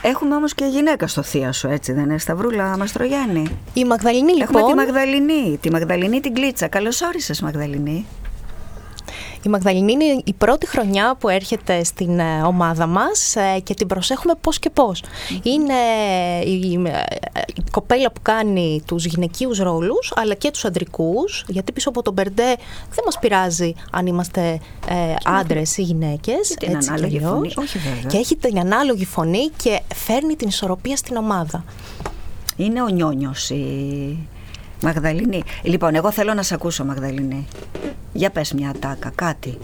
Έχουμε όμως και γυναίκα στο θίασο, έτσι δεν είναι, Σταυρούλα Μαστρογιάννη? Η Μαγδαληνή, λοιπόν. Έχουμε τη Μαγδαληνή την Κλίτσα. Καλώς όρισες, Μαγδαληνή. Η Μαγδαληνή είναι η πρώτη χρονιά που έρχεται στην ομάδα μας και την προσέχουμε πώς και πώς. Είναι η κοπέλα που κάνει τους γυναικείους ρόλους αλλά και τους αντρικούς, γιατί πίσω από τον Μπερντέ δεν μας πειράζει αν είμαστε άντρες ή γυναίκες. Την ανάλογη φωνή. Όχι, βέβαια. Και έχει την ανάλογη φωνή και φέρνει την ισορροπία στην ομάδα. Είναι ο Νιόνιος η Μαγδαληνή. Λοιπόν, εγώ θέλω να σε ακούσω, Μαγδαληνή. Για πες μια ατάκα, κάτι.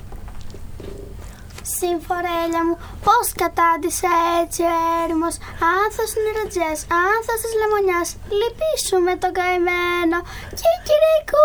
Συμφορέλια μου, πώς κατάντησε έτσι ο έρημος, άνθος νεροτζές, άνθος της λεμονιάς, λυπήσουμε τον καημένο και κυρικού.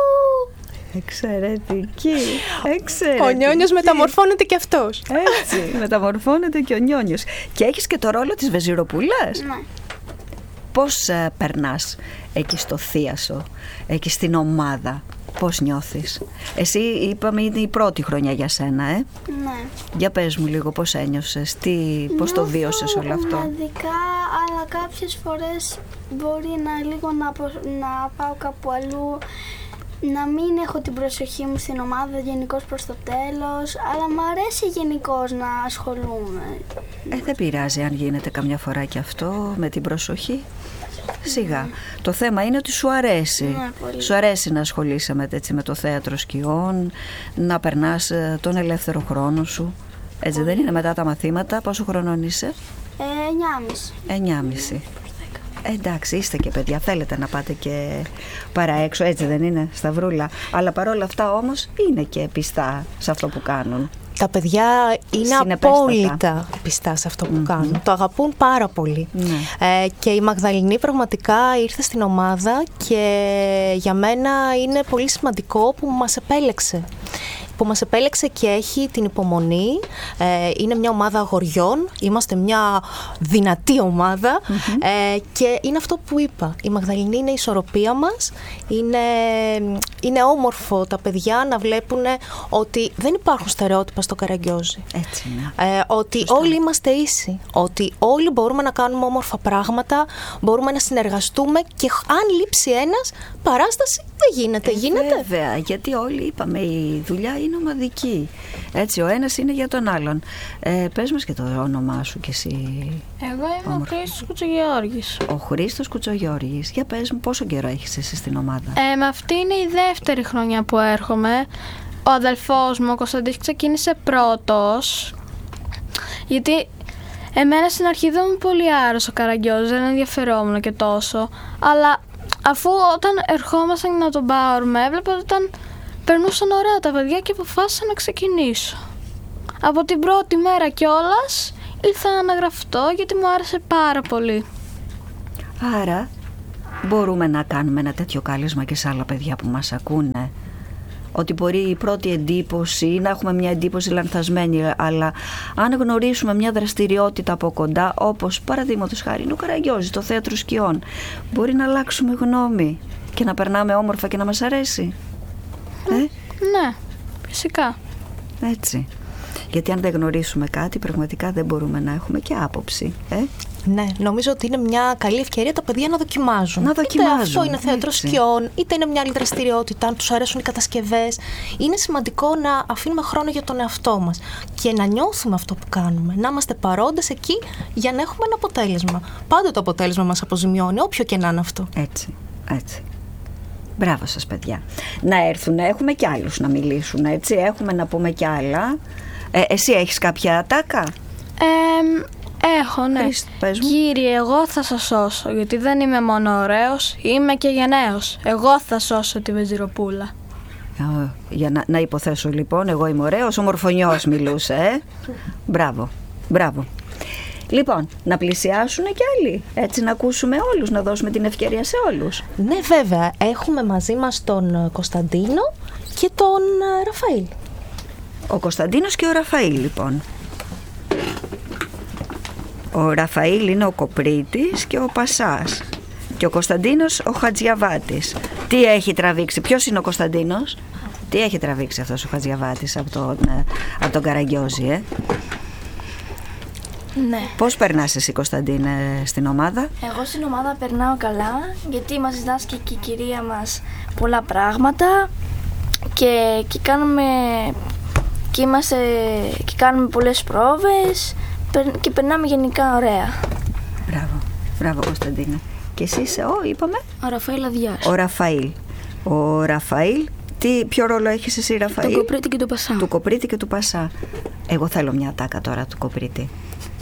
Εξαιρετική. Ο Νιόνιος μεταμορφώνεται και αυτός. Έτσι, μεταμορφώνεται και ο Νιόνιος. Και έχεις και το ρόλο της Βεζιροπούλας. Ναι. Πώς περνάς εκεί στο θίασο, εκεί στην ομάδα? Πώς νιώθεις? Εσύ, είπαμε, είναι η πρώτη χρονιά για σένα, Ναι. Για πες μου λίγο πώς ένιωσες, πώς το βίωσες όλο αυτό? Ομαδικά, αλλά κάποιες φορές μπορεί να πάω κάπου αλλού, να μην έχω την προσοχή μου στην ομάδα γενικώς προς το τέλος, αλλά μου αρέσει γενικώς να ασχολούμαι. Δεν πειράζει αν γίνεται καμιά φορά και αυτό με την προσοχή. Σιγά. Το θέμα είναι ότι σου αρέσει. Ναι, πολύ. Σου αρέσει να ασχολείσαι με το θέατρο σκιών, να περνάς τον ελεύθερο χρόνο σου. Έτσι δεν είναι μετά τα μαθήματα? Πόσο χρονών είσαι? 9,5. Εντάξει, είστε και παιδιά, θέλετε να πάτε και παρά έξω, έτσι δεν είναι, Σταυρούλα? Αλλά παρόλα αυτά όμως είναι και πιστά σε αυτό που κάνουν. Τα παιδιά είναι απόλυτα πιστά σε αυτό που κάνουν. Το αγαπούν πάρα πολύ. Και η Μαγδαληνή πραγματικά ήρθε στην ομάδα και για μένα είναι πολύ σημαντικό που μας επέλεξε. Και έχει την υπομονή. Είναι μια ομάδα αγοριών, είμαστε μια δυνατή ομάδα και είναι αυτό που είπα. Η Μαγδαληνή είναι η ισορροπία μας. Είναι όμορφο τα παιδιά να βλέπουν ότι δεν υπάρχουν στερεότυπα στο Καραγκιόζη. Έτσι είναι. Ότι όλοι είμαστε ίσοι. Ότι όλοι μπορούμε να κάνουμε όμορφα πράγματα, μπορούμε να συνεργαστούμε και αν λείψει ένας, παράσταση δεν γίνεται. Γίνεται. Βέβαια, γιατί όλοι είπαμε η δουλειά είναι ομαδική. Έτσι, ο ένας είναι για τον άλλον. Πες μας και το όνομά σου κι εσύ. Εγώ είμαι ο Χρήστος Κουτσογιώργης. Ο Χρήστος Κουτσογιώργης. Για πες μου, πόσο καιρό έχεις εσύ στην ομάδα? Με αυτή είναι η δεύτερη χρονιά που έρχομαι. Ο αδελφός μου, ο Κωνσταντής, ξεκίνησε πρώτος. Γιατί εμένα στην αρχή δεν μου πολύ άρεσε ο Καραγκιόζης, δεν ενδιαφερόμουν και τόσο. Αλλά αφού όταν ερχόμασταν να τον πάρουμε, έβλεπα ότι ήταν περνούσαν ωραία τα παιδιά και αποφάσισα να ξεκινήσω. Από την πρώτη μέρα κιόλας ήρθα να γραφτώ γιατί μου άρεσε πάρα πολύ. Άρα μπορούμε να κάνουμε ένα τέτοιο κάλεσμα και σε άλλα παιδιά που μας ακούνε, ότι μπορεί η πρώτη εντύπωση να έχουμε μια εντύπωση λανθασμένη, αλλά αν γνωρίσουμε μια δραστηριότητα από κοντά, όπως παραδείγματος χάρη είναι ο Καραγκιόζης, το θέατρο σκιών, μπορεί να αλλάξουμε γνώμη και να περνάμε όμορφα και να μας αρέσει. Ναι, φυσικά. Έτσι. Γιατί αν δεν γνωρίσουμε κάτι, πραγματικά δεν μπορούμε να έχουμε και άποψη. Ναι, νομίζω ότι είναι μια καλή ευκαιρία τα παιδιά να δοκιμάζουν. Είτε αυτό είναι θέατρο σκιών, είτε είναι μια άλλη δραστηριότητα, αν τους αρέσουν οι κατασκευές. Είναι σημαντικό να αφήνουμε χρόνο για τον εαυτό μας και να νιώθουμε αυτό που κάνουμε. Να είμαστε παρόντες εκεί για να έχουμε ένα αποτέλεσμα. Πάντα το αποτέλεσμα μας αποζημιώνει, όποιο και να είναι αυτό. Έτσι. Μπράβο σας, παιδιά. Να έρθουν, έχουμε κι άλλους να μιλήσουν, έτσι. Έχουμε να πούμε κι άλλα. Εσύ έχεις κάποια ατάκα? Έχω, ναι. Κύριε, εγώ θα σας σώσω, γιατί δεν είμαι μόνο ωραίος, είμαι και γενναίος. Εγώ θα σώσω τη Βεζιροπούλα. Για να υποθέσω λοιπόν, εγώ είμαι ωραίος, ομορφωνιός μιλούσε, Μπράβο. Λοιπόν, να πλησιάσουν και άλλοι, έτσι να ακούσουμε όλους, να δώσουμε την ευκαιρία σε όλους. Ναι, βέβαια, έχουμε μαζί μας τον Κωνσταντίνο και τον Ραφαήλ. Ο Κωνσταντίνος και ο Ραφαήλ, λοιπόν. Ο Ραφαήλ είναι ο Κοπρίτης και ο Πασάς. Και ο Κωνσταντίνος ο Χατζιαβάτης. Τι έχει τραβήξει, ποιος είναι ο Κωνσταντίνος? Τι έχει τραβήξει αυτός ο Χατζιαβάτης από τον Καραγκιόζη, Ναι. Πώς περνάς εσύ, Κωνσταντίνε, στην ομάδα? Εγώ στην ομάδα περνάω καλά, γιατί μας διδάσκει και η κυρία μας πολλά πράγματα και κάνουμε πολλές πρόβες και περνάμε γενικά ωραία. Μπράβο Κωνσταντίνε. Και εσύ είσαι είπαμε? Ο Ραφαήλ Αδιάς. Ο Ραφαήλ, ποιο ρόλο έχεις εσύ, Ραφαήλ? Το Κοπρίτη και του Πασά. Του Κοπρίτη και του Πασά. Εγώ θέλω μια ατάκα τώρα του Κοπρίτη.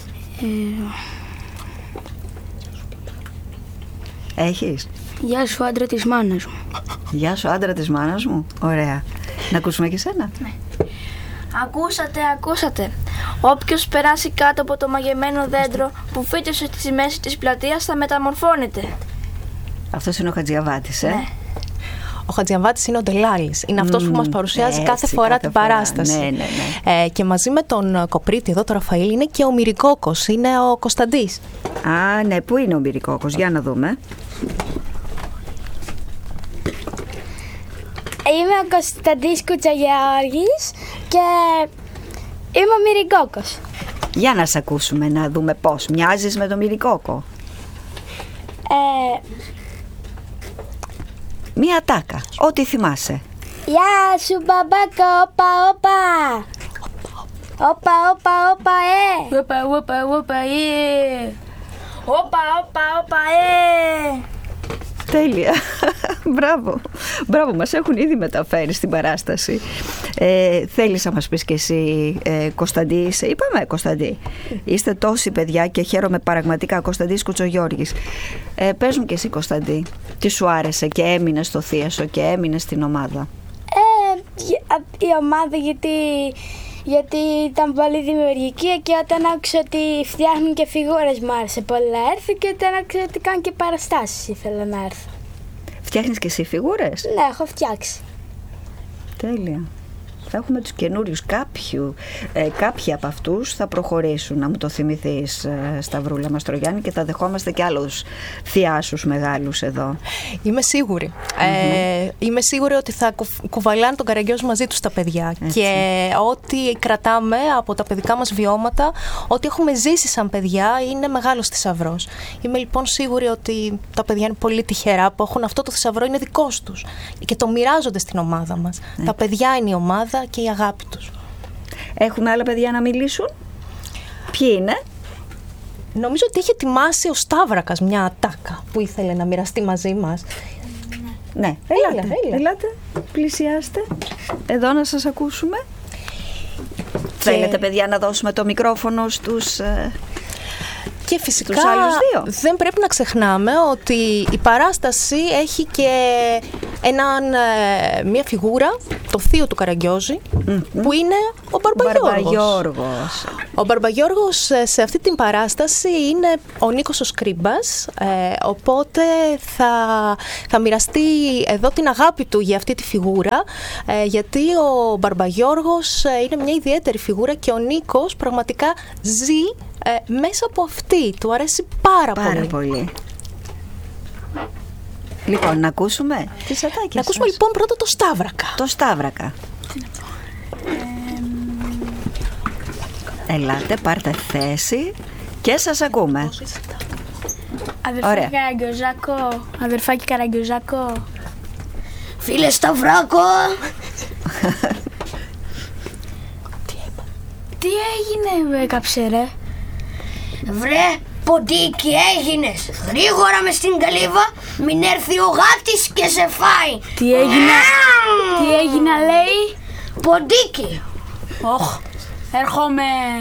Έχεις? Γεια σου, άντρα της μάνας μου. Γεια σου, άντρα της μάνας μου. Ωραία. Να ακούσουμε και σένα. Ναι. Ακούσατε. Όποιος περάσει κάτω από το μαγεμένο δέντρο που φύτωσε στη μέση της πλατείας θα μεταμορφώνεται. Αυτός είναι ο Χατζιαβάτης, Ναι. Ο Χατζιαβάτης είναι ο Ντελάλης. Είναι αυτός που μας παρουσιάζει κάθε φορά την παράσταση. Ναι. Και μαζί με τον Κοπρίτη, εδώ το Ραφαήλ, είναι και ο Μυρικόκος, είναι ο Κωνσταντής. Α, ναι, πού είναι ο Μυρικόκος? Για να δούμε. Είμαι ο Κωνσταντής Κουτσαγεώργης και είμαι ο Μυρικόκος. Για να σε ακούσουμε, να δούμε πώς μοιάζεις με τον Μυρικόκο. Μία τάκα, ό,τι θυμάσαι. Γεια σου μπαμπάκα, όπα. Όπα, Τέλεια. Μπράβο, μας έχουν ήδη μεταφέρει στην παράσταση. Θέλεις να μας πεις και εσύ, Κωνσταντή, είπαμε Κωνσταντή? Είστε τόσοι παιδιά και χαίρομαι πραγματικά. Κωνσταντής Κουτσογιώργης. Πες μου και εσύ, Κωνσταντή, τι σου άρεσε και έμεινε στο Θίασο και έμεινε στην ομάδα? Η ομάδα γιατί ήταν πολύ δημιουργική και όταν άκουσα ότι φτιάχνουν και φιγούρες μου άρεσε πολύ να έρθω και όταν άκουσα ότι κάνουν και παραστάσεις ήθελα να έρθω. Φτιάχνεις και εσύ φιγούρες? Ναι, έχω φτιάξει. Τέλεια. Θα έχουμε τους καινούριους. Κάποιοι από αυτούς θα προχωρήσουν. Να μου το θυμηθείς, Σταυρούλα Μαστρογιάννη, και θα δεχόμαστε και άλλους θειάσους μεγάλους εδώ. Είμαι σίγουρη. Είμαι σίγουρη ότι θα κουβαλάνε τον Καραγκιόζη μαζί τους τα παιδιά. Έτσι. Και ό,τι κρατάμε από τα παιδικά μας βιώματα, ό,τι έχουμε ζήσει σαν παιδιά, είναι μεγάλος θησαυρός. Είμαι λοιπόν σίγουρη ότι τα παιδιά είναι πολύ τυχερά που έχουν αυτό το θησαυρό, είναι δικός τους. Και το μοιράζονται στην ομάδα μας. Τα παιδιά είναι η ομάδα και η αγάπη τους. Έχουμε άλλα παιδιά να μιλήσουν? Ποιοι είναι? Νομίζω ότι είχε ετοιμάσει ο Σταύρακας μια ατάκα που ήθελε να μοιραστεί μαζί μας. Ναι, ελάτε, πλησιάστε εδώ να σας ακούσουμε. Θέλετε, παιδιά, να δώσουμε το μικρόφωνο στους... Και φυσικά δεν πρέπει να ξεχνάμε ότι η παράσταση έχει και μια φιγούρα, το θείο του Καραγκιόζη, που είναι ο Μπαρμπαγιώργος. Ο Μπαρμπαγιώργος σε αυτή την παράσταση είναι ο Νίκος ο Σκρίμπας, οπότε θα μοιραστεί εδώ την αγάπη του για αυτή τη φιγούρα, γιατί ο Μπαρμπαγιώργος είναι μια ιδιαίτερη φιγούρα και ο Νίκος πραγματικά ζει μέσα από αυτή. Του αρέσει πάρα πολύ. Λοιπόν, να ακούσουμε τις ατάκες. Να ακούσουμε λοιπόν πρώτα το Σταύρακα. Ελάτε, πάρτε θέση και σας ακούμε. Αδερφάκι Καραγκιόζακο. Φίλε Σταυράκο. Τι έγινε, έκαψε ρε? Βρε, ποντίκι έγινες. Γρήγορα μες στην καλύβα, μην έρθει ο γάτης και σε φάει. Τι έγινε λέει? Ποντίκι. Έρχομαι.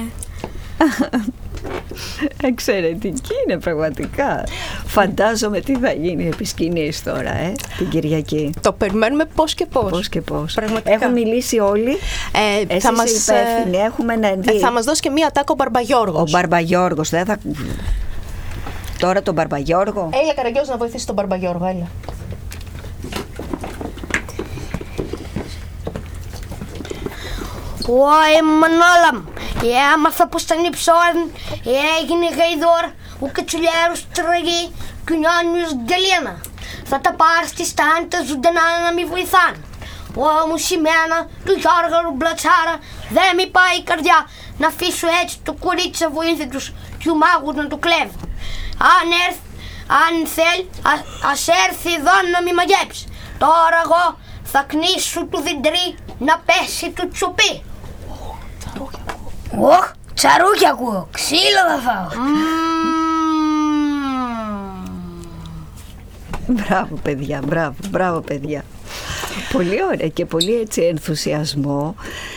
Εξαιρετική είναι πραγματικά. Φαντάζομαι τι θα γίνει επί σκηνής τώρα, την Κυριακή. Το περιμένουμε πώς και πώς. Πραγματικά. Έχουν μιλήσει όλοι. Εσείς είσαι υπεύθυνοι. Θα μας δώσει και μία ατάκα ο Μπαρμπαγιώργος. Ο Μπαρμπαγιώργος, δεν θα... Τώρα τον Μπαρμπαγιώργο. Έλα, Καραγκιόζη, να βοηθήσει τον Μπαρμπαγιώργο, έλα. Ωε Μανόλα μου, έμαθα πως ήταν υψόρν, έγινε γαϊδόρ, ο κατσουλιάρος τραγεί και ο νιόνιος γκαλίνα. Θα τα πάρει στη στάνη τα ζωντανά να μη βοηθάνε. Όμως η μένα του Γιώργου Μπλατσάρα δεν μη πάει η καρδιά, να αφήσω έτσι το κουρίτσι αβοήθητους και ο μάγους να το κλέβουν. Αν θέλει, ας έρθει εδώ να μη μαγέψει. Τώρα εγώ θα κνήσω του Διντρή να πέσει του τσουπί. Οχ, τσαρούκια ακούω, ξύλο θα φάω. Μπράβο παιδιά, μπράβο παιδιά. Πολύ ωραία και πολύ έτσι ενθουσιασμό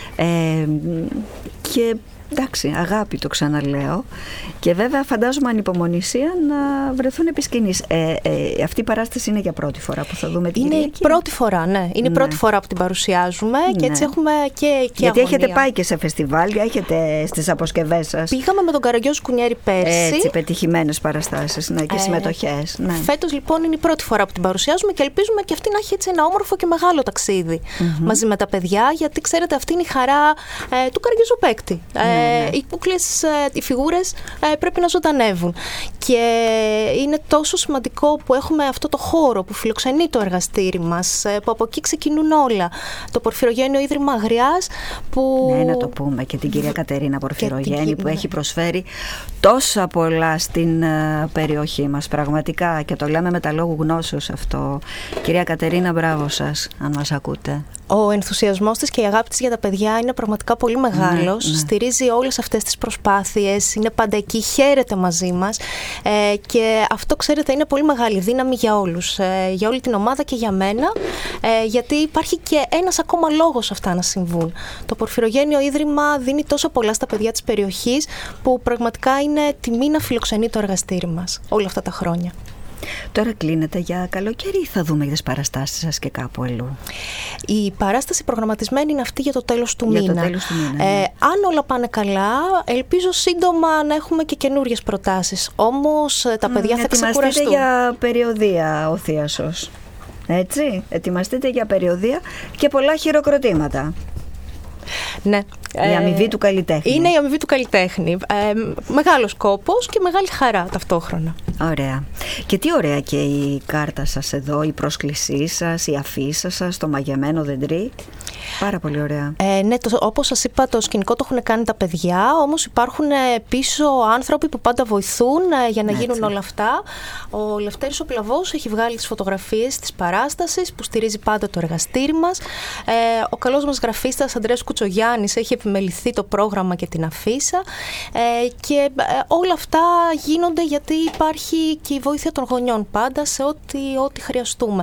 και εντάξει, αγάπη, το ξαναλέω. Και βέβαια φαντάζομαι ανυπομονησία να βρεθούν επί σκηνής. Αυτή η παράσταση είναι για πρώτη φορά που θα δούμε την Κυριακή. Είναι η πρώτη φορά, ναι. Είναι η πρώτη φορά που την παρουσιάζουμε και έτσι έχουμε και γιατί αγωνία. έχετε πάει και σε φεστιβάλ, έχετε στις αποσκευές σας. Πήγαμε με τον Καραγκιόζη Κουνιέρη πέρσι. Έτσι, πετυχημένες παραστάσεις και συμμετοχές. Ναι. Φέτος λοιπόν είναι η πρώτη φορά που την παρουσιάζουμε και ελπίζουμε και αυτή να έχει έτσι ένα όμορφο και μεγάλο ταξίδι μαζί με τα παιδιά, γιατί ξέρετε αυτή είναι η χαρά του Καραγκιόζου παίκτη. Οι κούκλες, οι φιγούρες πρέπει να ζωντανεύουν. Και είναι τόσο σημαντικό που έχουμε αυτό το χώρο που φιλοξενεί το εργαστήρι μας, που από εκεί ξεκινούν όλα. Το Πορφυρογένειο Ίδρυμα Αγριάς που... Ναι, να το πούμε και την κυρία Κατερίνα Πορφυρογέννη που έχει προσφέρει τόσα πολλά στην περιοχή μας, πραγματικά, και το λέμε με τα λόγου γνώσεως αυτό. Κυρία Κατερίνα, μπράβο σας, αν μας ακούτε. Ο ενθουσιασμός της και η αγάπη της για τα παιδιά είναι πραγματικά πολύ μεγάλος. Ναι. Στηρίζει όλες αυτές τις προσπάθειες, είναι πάντα εκεί, χαίρεται μαζί μας και αυτό, ξέρετε, είναι πολύ μεγάλη δύναμη για όλους, για όλη την ομάδα και για μένα, γιατί υπάρχει και ένας ακόμα λόγος αυτά να συμβούν. Το Πορφυρογένειο Ίδρυμα δίνει τόσο πολλά στα παιδιά της περιοχής που πραγματικά είναι τιμή να φιλοξενεί το εργαστήρι μας όλα αυτά τα χρόνια. Τώρα κλείνεται για καλοκαίρι ή θα δούμε τις παραστάσεις σας και κάπου αλλού? Η παράσταση προγραμματισμένη είναι αυτή για το τέλος του μήνα. Το τέλος του μήνα, ναι. Αν όλα πάνε καλά, ελπίζω σύντομα να έχουμε και καινούριες προτάσεις. Όμως τα παιδιά θα ξεκουραστούν. Ετοιμαστείτε για περιοδεία ο Θίασος. Έτσι, ετοιμαστείτε για περιοδεία και πολλά χειροκροτήματα. Ναι. Η αμοιβή του καλλιτέχνη. Είναι η αμοιβή του καλλιτέχνη. Μεγάλος κόπος και μεγάλη χαρά ταυτόχρονα. Ωραία. Και τι ωραία και η κάρτα σας εδώ, η πρόσκλησή σας, η αφίσα σας, το μαγεμένο δεντρί. Πάρα πολύ ωραία. Ναι, όπως σας είπα, το σκηνικό το έχουν κάνει τα παιδιά, όμως υπάρχουν πίσω άνθρωποι που πάντα βοηθούν για να γίνουν όλα αυτά. Ο Λευτέρης ο Πλαβός έχει βγάλει τις φωτογραφίες της παράστασης που στηρίζει πάντα το εργαστήρι μας. Ο καλός μας γραφίστας Ανδρέας Κουτσογιάννης έχει επιμεληθεί το πρόγραμμα και την αφίσα και όλα αυτά γίνονται γιατί υπάρχει και η βοήθεια των γονιών πάντα σε ό,τι χρειαστούμε.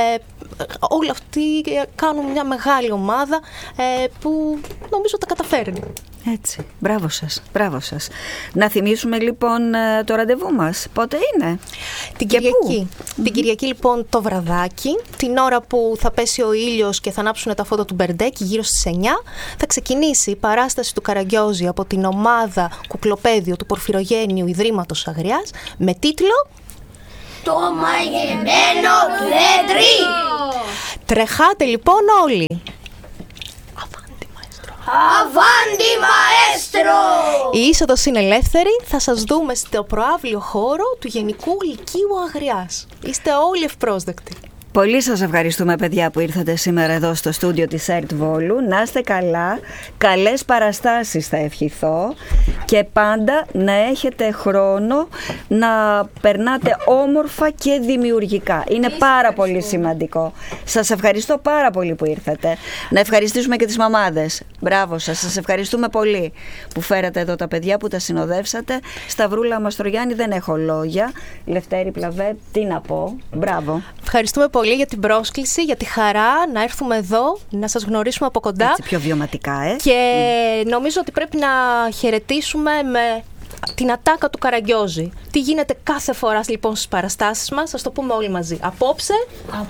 Όλοι αυτοί κάνουν μια μεγάλη ομάδα που νομίζω τα καταφέρνει. Έτσι, μπράβο σας, μπράβο σας. Να θυμίσουμε λοιπόν το ραντεβού μας. Πότε είναι? Την Κυριακή. Την Κυριακή λοιπόν το βραδάκι, την ώρα που θα πέσει ο ήλιος και θα ανάψουν τα φώτα του Μπερντέκη γύρω στις 9, θα ξεκινήσει η παράσταση του Καραγκιόζη από την ομάδα Κουκλοπαίδιο του Πορφυρογένειου Ιδρύματος Αγριάς με τίτλο «Το μαγεμένο δέντρι». Τρεχάτε λοιπόν όλοι. Αβάντι μαέστρο! Η είσοδος είναι ελεύθερη. Θα σας δούμε στο προαύλιο χώρο του Γενικού Λυκείου Αγριάς. Είστε όλοι ευπρόσδεκτοι. Πολύ σας ευχαριστούμε, παιδιά, που ήρθατε σήμερα εδώ στο στούντιο της ΕΡΤ Βόλου. Να είστε καλά, καλές παραστάσεις θα ευχηθώ και πάντα να έχετε χρόνο να περνάτε όμορφα και δημιουργικά. Είναι πάρα πολύ σημαντικό. Σας ευχαριστώ πάρα πολύ που ήρθατε. Να ευχαριστήσουμε και τις μαμάδες. Μπράβο σας, σας ευχαριστούμε πολύ που φέρατε εδώ τα παιδιά, που τα συνοδεύσατε. Σταυρούλα Μαστρογιάννη, δεν έχω λόγια. Λευτέρη Πλαβέ, τι να πω. Μπράβο. Ευχαριστούμε πολύ για την πρόσκληση, για τη χαρά να έρθουμε εδώ, να σας γνωρίσουμε από κοντά. Έτσι πιο βιωματικά, Και νομίζω ότι πρέπει να χαιρετήσουμε με την ατάκα του Καραγκιόζη. Τι γίνεται κάθε φορά λοιπόν στις παραστάσεις μας, ας το πούμε όλοι μαζί. Απόψε θα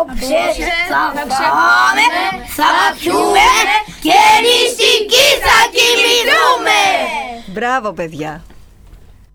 φάμε, θα πιούμε και νηστικοί θα κοιμηθούμε. Μπράβο, παιδιά.